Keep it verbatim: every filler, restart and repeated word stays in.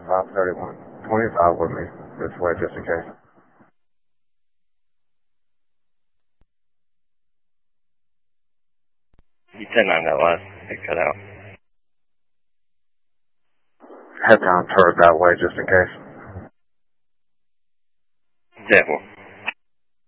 five thirty-one twenty-five with me this way just in case. You ten nine that last. It cut out. Head down toward that way just in case. ten four.